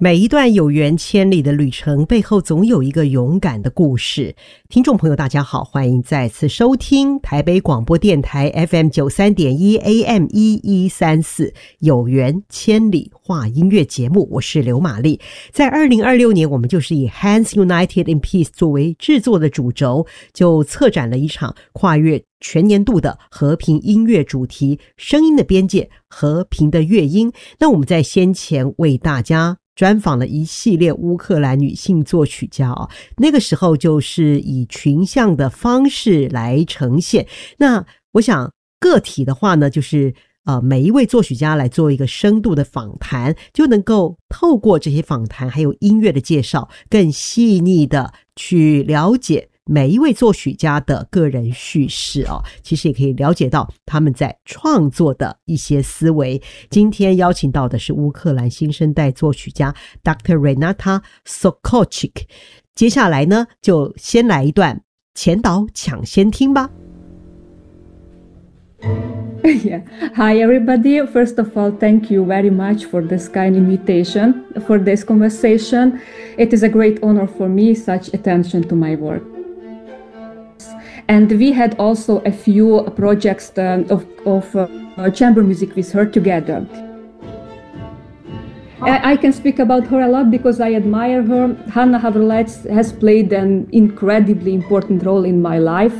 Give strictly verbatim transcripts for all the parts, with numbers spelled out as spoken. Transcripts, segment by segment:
每一段有缘千里的旅程背后总有一个勇敢的故事。听众朋友大家好，欢迎再次收听台北广播电台 F M 九十三点一 A M 一一三四有缘千里话音乐节目，我是刘玛丽。在二零二六年，我们就是以 Hands United in Peace 作为制作的主轴，就策展了一场跨越全年度的和平音乐主题，声音的边界，和平的乐音。那我们在先前为大家专访了一系列乌克兰女性作曲家哦，那个时候就是以群像的方式来呈现。那我想个体的话呢，就是呃每一位作曲家来做一个深度的访谈，就能够透过这些访谈还有音乐的介绍，更细腻的去了解每一位作曲家的个人叙事哦，其实也可以了解到他们在创作的一些思维。今天邀请到的是乌克兰新生代作曲家 Doctor Renata Sokochik。 接下来呢，就先来一段前导抢先听吧。 Yeah. Hi, everybody. First of all, thank you very much for this kind invitation, for this conversation. It is a great honor for me, such attention to my work. And we had also a few projects uh, of, of uh, chamber music with her together. I can speak about her a lot because I admire her. Hanna Haverlitz has played an incredibly important role in my life.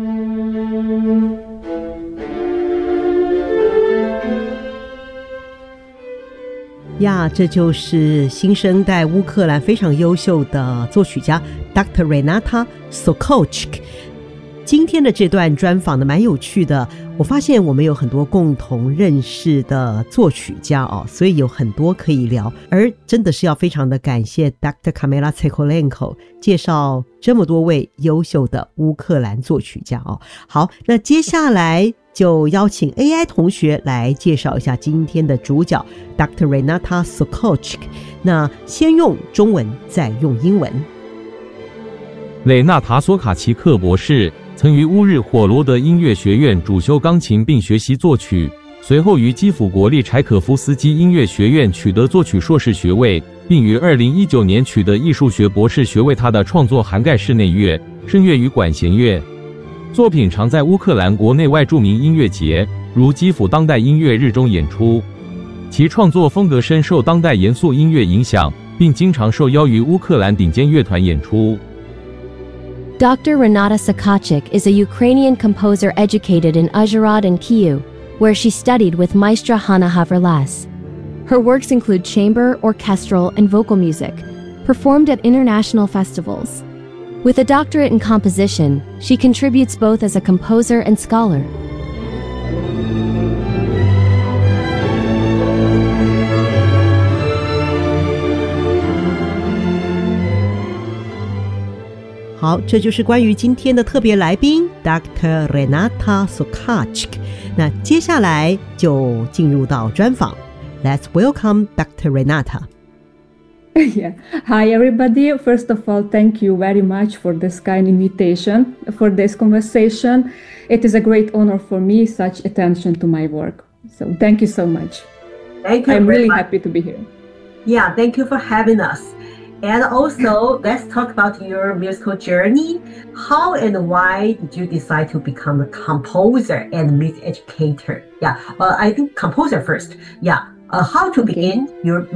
呀，这就是新生代乌克兰非常优秀的作曲家 Doctor Renata Sokochik。 今天的这段专访呢蛮有趣的，我发现我们有很多共同认识的作曲家哦，所以有很多可以聊，而真的是要非常的感谢 Doctor Kamila Tsekolenko 介绍这么多位优秀的乌克兰作曲家哦。好，那接下来就邀请 A I 同学来介绍一下今天的主角 Doctor Renata Sokochik。 那先用中文再用英文。 雷纳塔·索卡奇克博士曾于乌日火罗德音乐学院主修钢琴并学习作曲，随后于基辅国立柴可夫斯基音乐学院取得作曲硕士学位，并于二零一九年取得艺术学博士学位。他的创作涵盖室内乐、声乐与管弦乐，作品常在乌克兰国内外著名音乐节，如基辅当代音乐日中演出。其创作风格深受当代严肃音乐影响，并经常受邀于乌克兰顶尖乐团演出。 Doctor Renata Sokochik is a Ukrainian composer educated in Uzhhorod and Kyiv, where she studied with Maestra Hanna Haverlas. Her works include chamber, orchestral, and vocal music, performed at international festivals. With a doctorate in composition, she contributes both as a composer and scholar. .好，这就是关于今天的特别来宾 Doctor Renata Sokochik。 那接下来就进入到专访。 Let's welcome Doctor Renata. Yeah. Hi, everybody. First of all, thank you very much for this kind invitation, for this conversation. It is a great honor for me, such attention to my work. So thank you so much. Thank you. I'm really much. happy to be here. Yeah, thank you for having us. And also, let's talk about your musical journey. How and why did you decide to become a composer and music educator? Yeah, uh, I think composer first. Yeah, uh, how to begin your